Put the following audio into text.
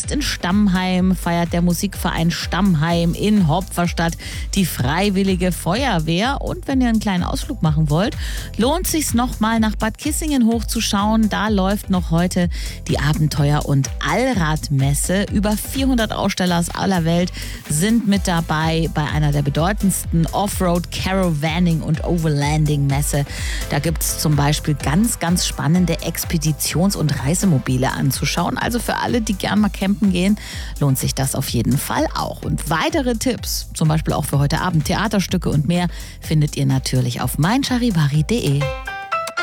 ist in Stammheim, feiert der Musikverein Stammheim in Hopferstadt die Freiwillige Feuerwehr. Und wenn ihr einen kleinen Ausflug machen wollt, lohnt sich's noch mal nach Bad Kissingen hochzuschauen. Da läuft noch heute die Abenteuer- und Allradmesse. Über 400 Aussteller aus aller Welt sind mit dabei bei einer der bedeutendsten Offroad, Caravanning und Overlanding-Messe. Da gibt es zum Beispiel ganz, ganz spannende Expeditions- und Reisemobile anzuschauen. Also für alle, die gern mal campen gehen, lohnt sich das auf jeden Fall auch. Und weitere Tipps, zum Beispiel auch für heute Abend, Theaterstücke und mehr, findet ihr natürlich auf meincharivari.de.